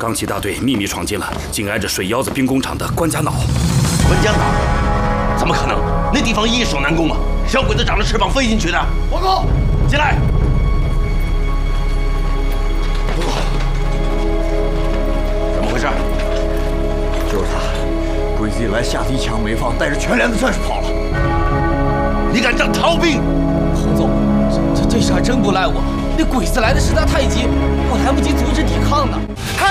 钢骑大队秘密闯进了紧挨着水腰子兵工厂的关家岛。 关家岛？怎么可能？那地方易守难攻啊！小鬼子长着翅膀飞进去的。报告，进来。报告，怎么回事？ 就是他，鬼子一来吓得一枪没放，带着全连的战士跑了。 你敢当逃兵？ 洪总，这事还真不赖我。那鬼子来的实在太急，我来不及阻止抵抗呢。